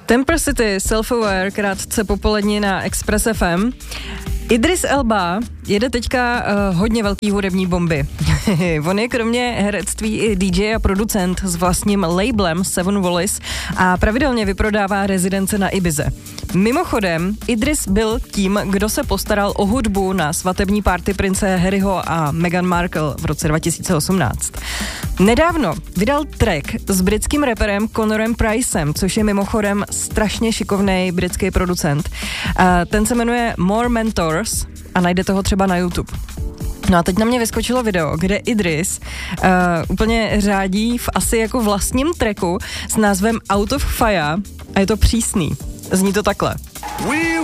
Temper City, Self-Aware, krátce popolední na Express FM. Idris Elba jede teďka hodně velký hudební bomby. On je kromě herectví i DJ a producent s vlastním labelem Seven Wallis a pravidelně vyprodává rezidence na Ibize. Mimochodem, Idris byl tím, kdo se postaral o hudbu na svatební party prince Harryho a Meghan Markle v roce 2018. Nedávno vydal track s britským raperem Conorem Pricem, což je mimochodem strašně šikovnej britský producent. Ten se jmenuje More Mentors a najdete ho třeba na YouTube. No a teď na mě vyskočilo video, kde Idris úplně řádí v asi jako vlastním tracku s názvem Out of Fire a je to přísný. Zní to takhle. We